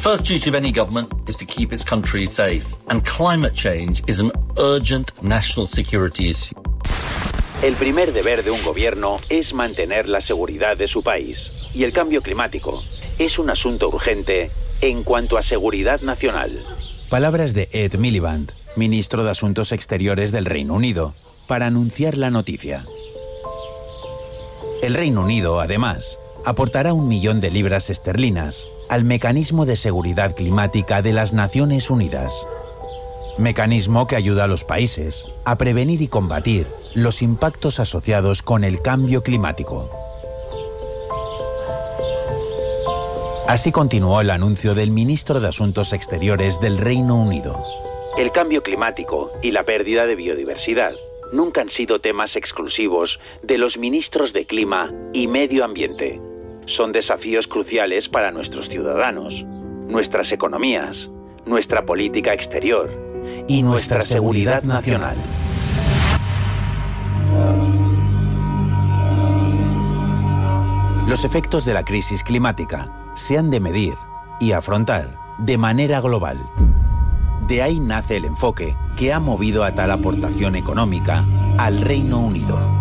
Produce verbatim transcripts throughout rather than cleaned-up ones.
first duty of any government is to keep its country safe, and climate change is an urgent national security issue. El primer deber de un gobierno es mantener la seguridad de su país, y el cambio climático es un asunto urgente en cuanto a seguridad nacional. Palabras de Ed Miliband, ministro de Asuntos Exteriores del Reino Unido, para anunciar la noticia. El Reino Unido, además, aportará un millón de libras esterlinas al Mecanismo de Seguridad Climática de las Naciones Unidas. Mecanismo que ayuda a los países a prevenir y combatir los impactos asociados con el cambio climático. Así continuó el anuncio del ministro de Asuntos Exteriores del Reino Unido. El cambio climático y la pérdida de biodiversidad nunca han sido temas exclusivos de los ministros de Clima y Medio Ambiente. Son desafíos cruciales para nuestros ciudadanos, nuestras economías, nuestra política exterior y, y nuestra, nuestra seguridad, seguridad nacional. Los efectos de la crisis climática se han de medir y afrontar de manera global. De ahí nace el enfoque que ha movido a tal aportación económica al Reino Unido.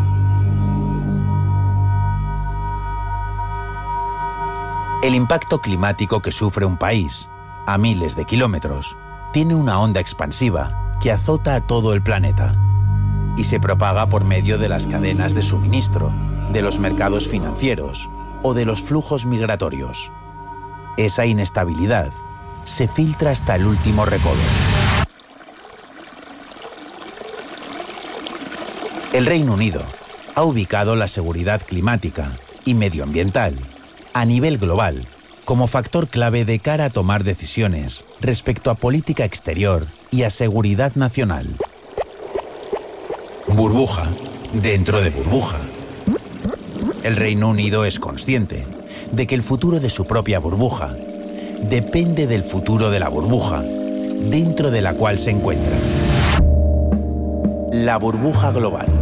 El impacto climático que sufre un país, a miles de kilómetros, tiene una onda expansiva que azota a todo el planeta y se propaga por medio de las cadenas de suministro, de los mercados financieros o de los flujos migratorios. Esa inestabilidad se filtra hasta el último recodo. El Reino Unido ha ubicado la seguridad climática y medioambiental a nivel global como factor clave de cara a tomar decisiones respecto a política exterior y a seguridad nacional. Burbuja dentro de burbuja. El Reino Unido es consciente de que el futuro de su propia burbuja depende del futuro de la burbuja dentro de la cual se encuentra. La burbuja global.